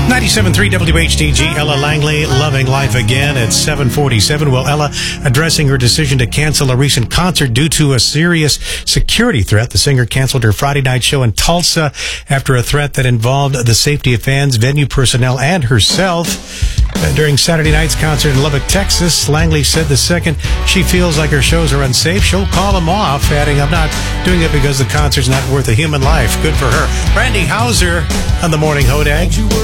97.3 WHTG, Ella Langley, Loving Life Again at 7:47. Well, Ella addressing her decision to cancel a recent concert due to a serious security threat. The singer canceled her Friday night show in Tulsa after a threat that involved the safety of fans, venue personnel, and herself. During Saturday night's concert in Lubbock, Texas, Langley said the second she feels like her shows are unsafe, she'll call them off, adding, "I'm not doing it because the concert's not worth a human life." Good for her. Brandy Hauser on the Morning Hodag.